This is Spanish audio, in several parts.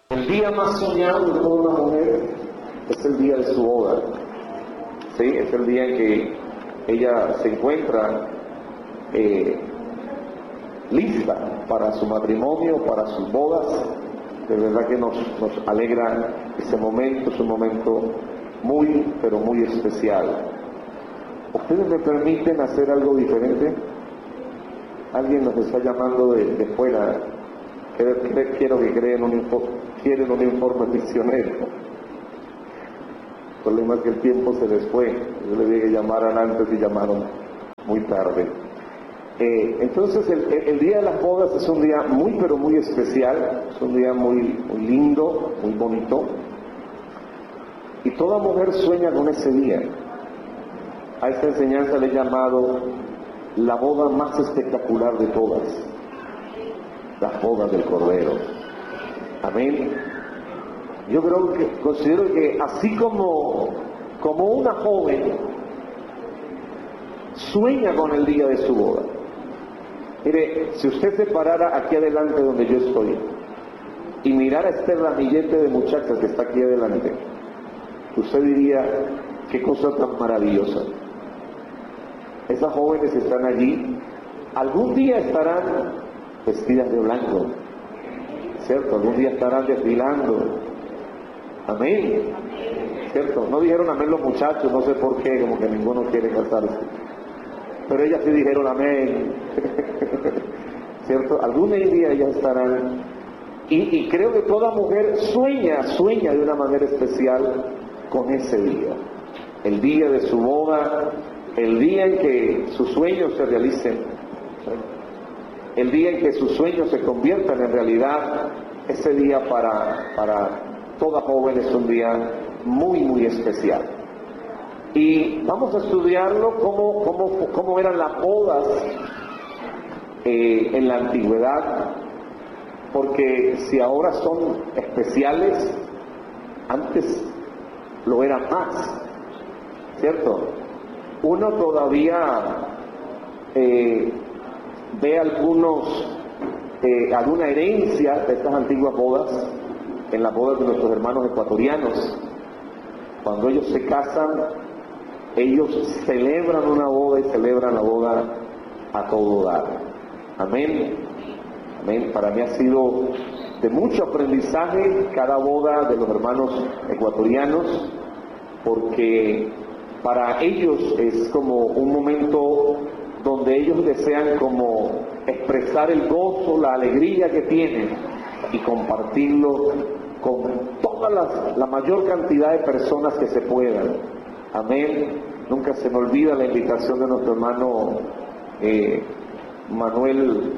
El día más soñado de toda una mujer es el día de su boda. ¿Sí? Es el día en que ella se encuentra lista para su matrimonio, para sus bodas. De verdad que nos alegra ese momento, es un momento muy, pero muy especial. ¿Ustedes me permiten hacer algo diferente? Alguien nos está llamando de fuera. Quiero que quieren un informe misionero. El problema es que el tiempo se les fue. Yo les dije que llamaran antes y llamaron muy tarde. Entonces el día de las bodas es un día muy, pero muy especial. Es un día muy lindo, muy bonito. Y toda mujer sueña con ese día. A esta enseñanza le he llamado la boda más espectacular de todas. Las bodas del Cordero. Amén. Yo considero que así como una joven sueña con el día de su boda. Mire, si usted se parara aquí adelante donde yo estoy y mirara este ramillete de muchachas que está aquí adelante, usted diría, qué cosa tan maravillosa. Esas jóvenes están allí, algún día estarán vestidas de blanco, ¿cierto? Algún día estarán desfilando. Amén, ¿cierto? No dijeron amén los muchachos, no sé por qué, como que ninguno quiere casarse. Pero ellas sí dijeron amén, ¿cierto? Algún día ellas estarán. Y creo que toda mujer sueña de una manera especial con ese día. El día de su boda, el día en que sus sueños se realicen, el día en que sus sueños se conviertan en realidad. Ese día para toda joven es un día muy, muy especial. Y vamos a estudiarlo cómo eran las bodas en la antigüedad, porque si ahora son especiales, antes lo eran más, ¿cierto? Uno todavía ve alguna herencia de estas antiguas bodas en las bodas de nuestros hermanos ecuatorianos. Cuando ellos se casan, ellos celebran una boda y celebran la boda a todo dar. Amén. Amén. Para mí ha sido de mucho aprendizaje cada boda de los hermanos ecuatorianos, porque para ellos es como un momento donde ellos desean como expresar el gozo, la alegría que tienen y compartirlo con toda la mayor cantidad de personas que se puedan. Amén. Nunca se me olvida la invitación de nuestro hermano Manuel,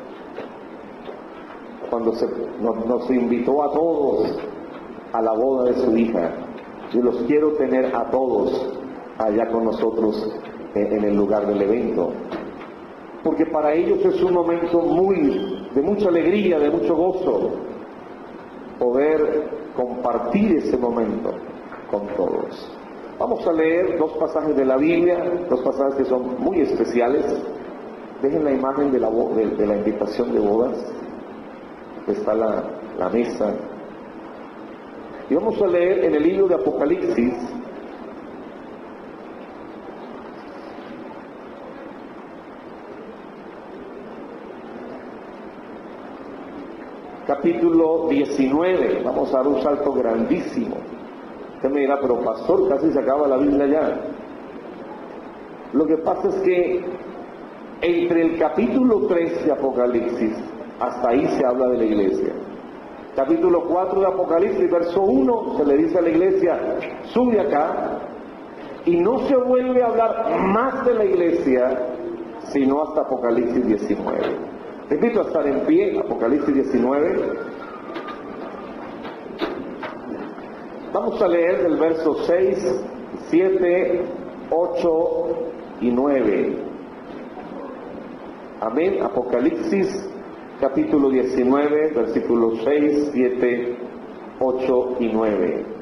cuando nos invitó a todos a la boda de su hija. Yo los quiero tener a todos allá con nosotros en el lugar del evento, porque para ellos es un momento de mucha alegría, de mucho gozo, poder compartir ese momento con todos. Vamos a leer dos pasajes de la Biblia, dos pasajes que son muy especiales. Dejen la imagen de la invitación de bodas. Está la mesa. Y vamos a leer en el libro de Apocalipsis, capítulo 19. Vamos a dar un salto grandísimo. Usted me dirá, pero pastor, casi se acaba la Biblia ya. Lo que pasa es que entre el capítulo 3 de Apocalipsis, hasta ahí se habla de la iglesia. Capítulo 4 de Apocalipsis, verso 1, se le dice a la iglesia, sube acá, y no se vuelve a hablar más de la iglesia, sino hasta Apocalipsis 19. Repito, a estar en pie, Apocalipsis 19. Vamos a leer del verso 6, 7, 8 y 9. Amén. Apocalipsis capítulo 19, versículos 6, 7, 8 y 9.